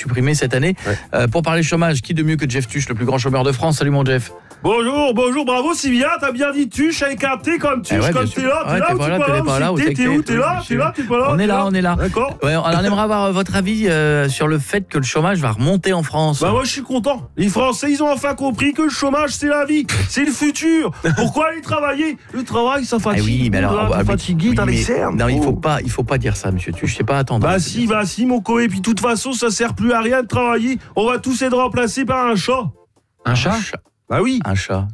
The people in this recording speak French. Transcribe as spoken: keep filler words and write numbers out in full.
supprimé cette année. Ouais. Euh, pour parler chômage, qui de mieux que Jeff Tuche, le plus grand chômeur de France? Salut mon Jeff. Bonjour, bonjour, bravo Sylvia, t'as bien dit Tuche avec un T comme Tuche, eh ouais, comme t'es là, t'es ouais, là, t'es pas là, t'es pas là, t'es où, t'es là, t'es là, t'es pas là. On est là, on est là. D'accord. Ouais, alors on aimerait avoir votre avis euh, sur le fait que le chômage va remonter en France. Bah moi je suis content. Les Français, ils ont enfin compris que le chômage c'est la vie, c'est le futur. Pourquoi aller travailler? Le travail ça fatigue. Ah oui, mais alors t'es fatigué, oui, t'as les cernes. Non, il faut pas, il faut pas dire ça, monsieur Tuche, c'est pas attendre. Bah si, bah si mon co, et puis de toute façon, ça sert plus à rien de travailler. On va tous être remplacés par un chat. Un chat? Bah oui. Un chat.